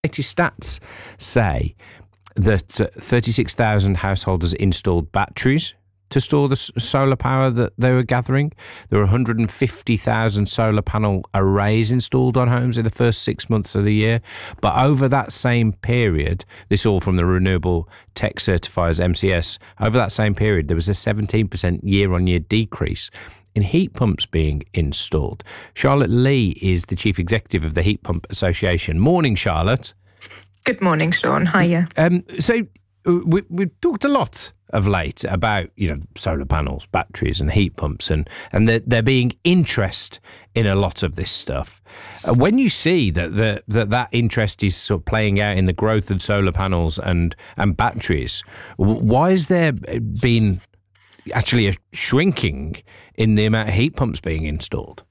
latest stats say that 36,000 householders installed batteries to store the solar power that they were gathering. There were 150,000 solar panel arrays installed on homes in the first 6 months of the year. But over that same period, this all from the Renewable Tech Certifiers, MCS, over that same period, there was a 17% year-on-year decrease in heat pumps being installed. Charlotte Lee is the Chief Executive of the Heat Pump Association. Morning, Charlotte. Good morning, Sean. Hiya. So we've talked a lot of late about, solar panels, batteries and heat pumps and there being interest in a lot of this stuff. When you see that interest is sort of playing out in the growth of solar panels and batteries, why has there been actually a shrinking in the amount of heat pumps being installed?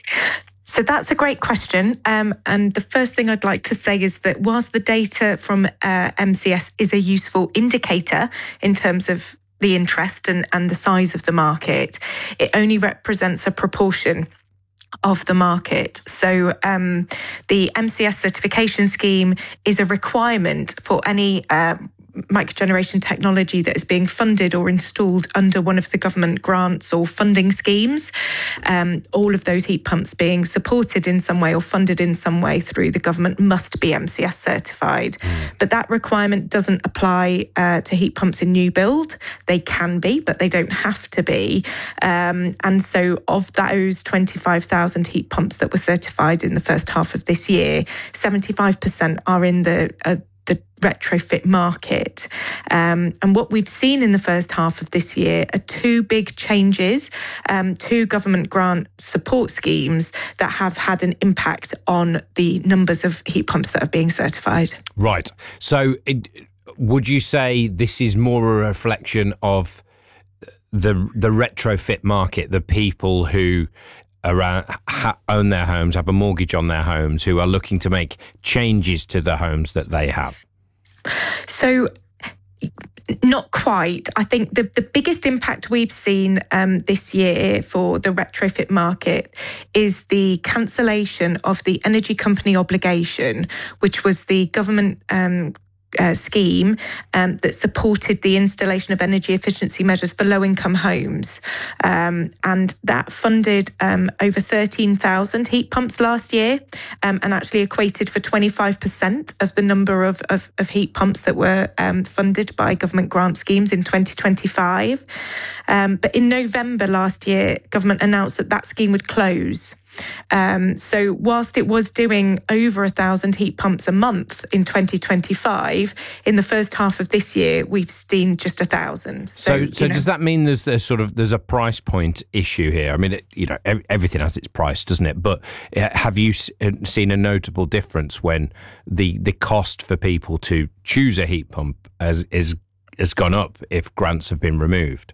So that's a great question. And the first thing I'd like to say is that whilst the data from MCS is a useful indicator in terms of the interest and the size of the market, it only represents a proportion of the market. So the MCS certification scheme is a requirement for any microgeneration technology that is being funded or installed under one of the government grants or funding schemes. All of those heat pumps being supported in some way or funded in some way through the government must be MCS certified. But that requirement doesn't apply to heat pumps in new build. They can be, but they don't have to be. And so of those 25,000 heat pumps that were certified in the first half of this year, 75% are in the retrofit market. And what we've seen in the first half of this year are two big changes, two government grant support schemes that have had an impact on the numbers of heat pumps that are being certified. Right. So would you say this is more a reflection of the retrofit market, the people who own their homes, have a mortgage on their homes, who are looking to make changes to the homes that they have? So not quite. I think the biggest impact we've seen this year for the retrofit market is the cancellation of the energy company obligation, which was the government scheme that supported the installation of energy efficiency measures for low-income homes. And that funded over 13,000 heat pumps last year and actually equated for 25% of the number of heat pumps that were funded by government grant schemes in 2025. But in November last year, government announced that scheme would close. So whilst it was doing over 1,000 heat pumps a month in 2025, in the first half of this year, we've seen just 1,000. So does that mean there's a price point issue here? I mean, everything has its price, doesn't it? But have you seen a notable difference when the cost for people to choose a heat pump has gone up if grants have been removed?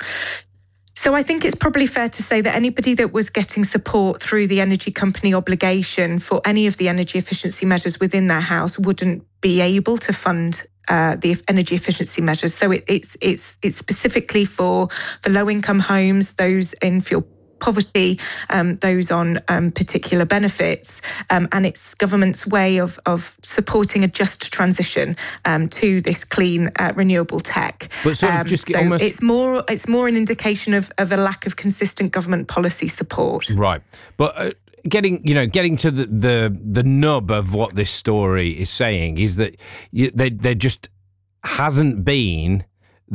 So I think it's probably fair to say that anybody that was getting support through the energy company obligation for any of the energy efficiency measures within their house wouldn't be able to fund the energy efficiency measures. So it's specifically for low-income homes, those in fuel poverty, those on particular benefits, and it's government's way of supporting a just transition to this clean renewable tech. But it's more an indication of a lack of consistent government policy support. Right, but getting to the nub of what this story is saying is that there just hasn't been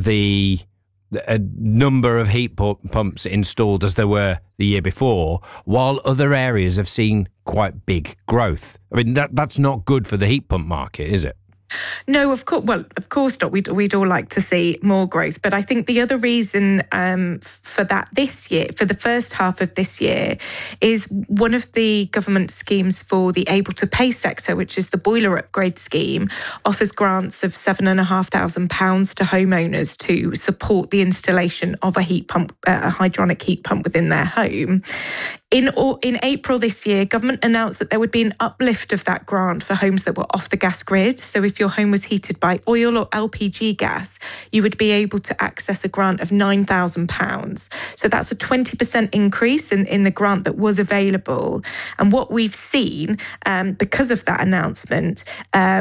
a number of heat pumps installed as there were the year before, while other areas have seen quite big growth. I mean, that's not good for the heat pump market, is it? No, of course. Well, of course not. We'd all like to see more growth, but I think the other reason for that this year, for the first half of this year, is one of the government schemes for the able to pay sector, which is the boiler upgrade scheme, offers grants of £7,500 to homeowners to support the installation of a heat pump, a hydronic heat pump within their home. In April this year, government announced that there would be an uplift of that grant for homes that were off the gas grid. So if your home was heated by oil or LPG gas, you would be able to access a grant of £9,000. So that's a 20% increase in the grant that was available. And what we've seen, because of that announcement,